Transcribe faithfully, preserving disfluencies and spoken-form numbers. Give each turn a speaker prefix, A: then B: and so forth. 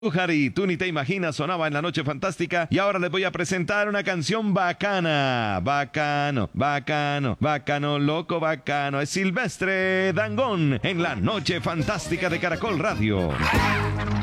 A: Harry, tú ni te imaginas, sonaba en la noche fantástica y ahora les voy a presentar una canción bacana, bacano, bacano, bacano, loco, bacano, es Silvestre Dangond en la noche fantástica de Caracol Radio.